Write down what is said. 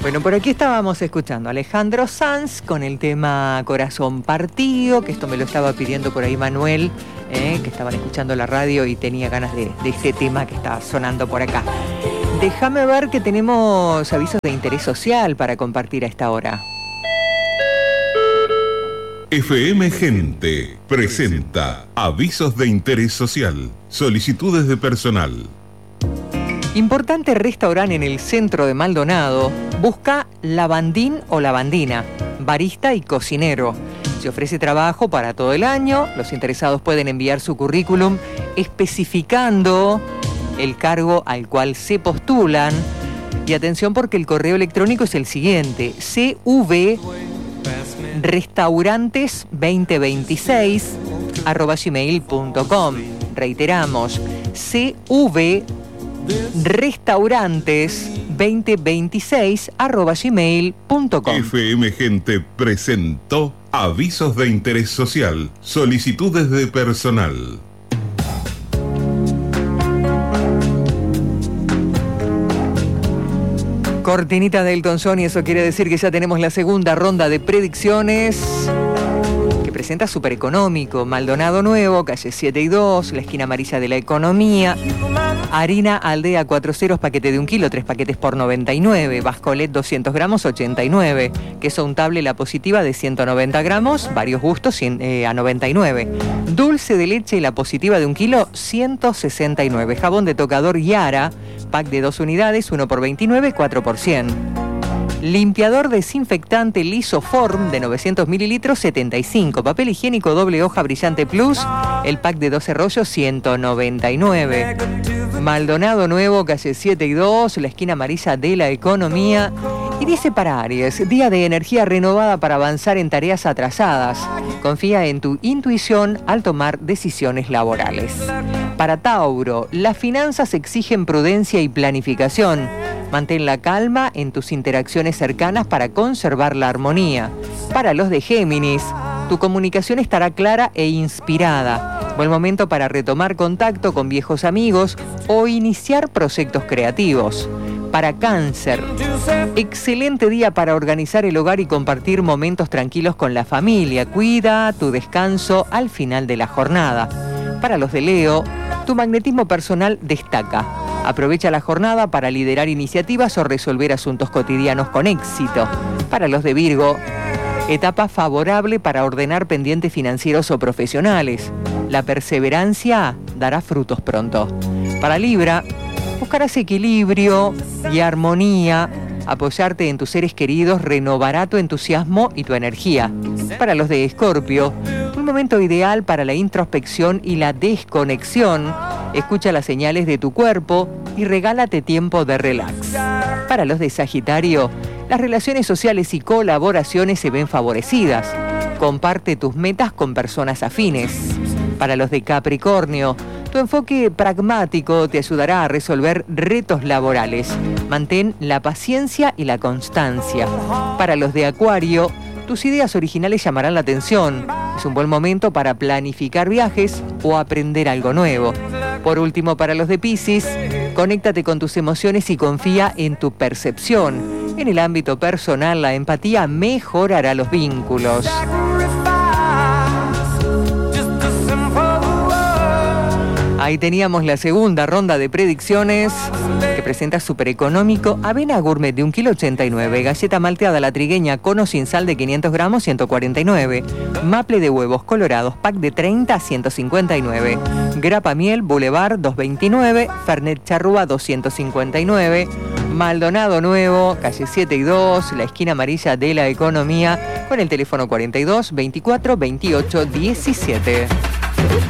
Bueno, por aquí estábamos escuchando a Alejandro Sanz con el tema Corazón Partido, que esto me lo estaba pidiendo por ahí Manuel, que estaban escuchando la radio y tenía ganas de este tema que está sonando por acá. Déjame ver que tenemos avisos de interés social para compartir a esta hora. FM Gente presenta avisos de interés social, solicitudes de personal. Importante restaurante en el centro de Maldonado. Busca lavandín o lavandina, barista y cocinero. Se ofrece trabajo para todo el año. Los interesados pueden enviar su currículum especificando el cargo al cual se postulan. Y atención porque el correo electrónico es el siguiente: cvrestaurantes2026@gmail.com. Reiteramos, cvrestaurantes2026@gmail.com. FM Gente presentó avisos de interés social, solicitudes de personal. Cortinita de Elton John, y eso quiere decir que ya tenemos la segunda ronda de predicciones que presenta Supereconómico. Maldonado Nuevo, calle 7 y 2, la esquina amarilla de la economía. Harina Aldea 4 ceros, paquete de 1 kilo, 3 paquetes por 99. Bascolet 200 gramos, 89. Queso untable La Positiva de 190 gramos, varios gustos, a 99. Dulce de leche La Positiva de 1 kilo, 169. Jabón de tocador Yara, pack de 2 unidades, 1 por 29, 4 por 100. Limpiador desinfectante Lisoform de 900 mililitros, 75. Papel higiénico doble hoja Brillante Plus, el pack de 12 rollos, 199. Maldonado Nuevo, calle 7 y 2, la esquina amarilla de la economía. Y dice para Aries, día de energía renovada para avanzar en tareas atrasadas. Confía en tu intuición al tomar decisiones laborales. Para Tauro, las finanzas exigen prudencia y planificación. Mantén la calma en tus interacciones cercanas para conservar la armonía. Para los de Géminis, tu comunicación estará clara e inspirada. Buen momento para retomar contacto con viejos amigos o iniciar proyectos creativos. Para Cáncer, excelente día para organizar el hogar y compartir momentos tranquilos con la familia. Cuida tu descanso al final de la jornada. Para los de Leo, tu magnetismo personal destaca. Aprovecha la jornada para liderar iniciativas o resolver asuntos cotidianos con éxito. Para los de Virgo, etapa favorable para ordenar pendientes financieros o profesionales. La perseverancia dará frutos pronto. Para Libra, buscarás equilibrio y armonía. Apoyarte en tus seres queridos renovará tu entusiasmo y tu energía. Para los de Escorpio, un momento ideal para la introspección y la desconexión. Escucha las señales de tu cuerpo y regálate tiempo de relax. Para los de Sagitario, las relaciones sociales y colaboraciones se ven favorecidas. Comparte tus metas con personas afines. Para los de Capricornio, tu enfoque pragmático te ayudará a resolver retos laborales. Mantén la paciencia y la constancia. Para los de Acuario, tus ideas originales llamarán la atención. Es un buen momento para planificar viajes o aprender algo nuevo. Por último, para los de Piscis, conéctate con tus emociones y confía en tu percepción. En el ámbito personal, la empatía mejorará los vínculos. Ahí teníamos la segunda ronda de predicciones que presenta Supereconómico. Avena gourmet de 1 kilo 89. Galleta malteada La Trigueña cono sin sal de 500 gramos 149. Maple de huevos colorados pack de 30 159. Grapa miel Boulevard 229. Fernet Charrúa 259. Maldonado Nuevo, calle 7 y 2, la esquina amarilla de la economía, con el teléfono 42 24 28 17.